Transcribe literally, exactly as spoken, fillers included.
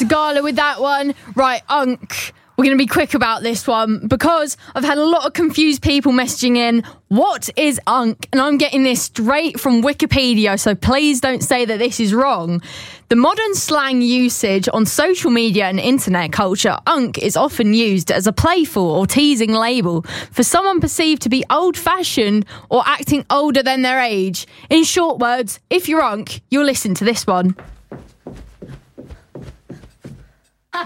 Sigala with that one. Right, Unk. We're going to be quick about this one because I've had a lot of confused people messaging in. What is Unk? And I'm getting this straight from Wikipedia, so please don't say that this is wrong. The modern slang usage on social media and internet culture, Unk is often used as a playful or teasing label for someone perceived to be old-fashioned or acting older than their age. In short words, if you're Unk, you'll listen to this one.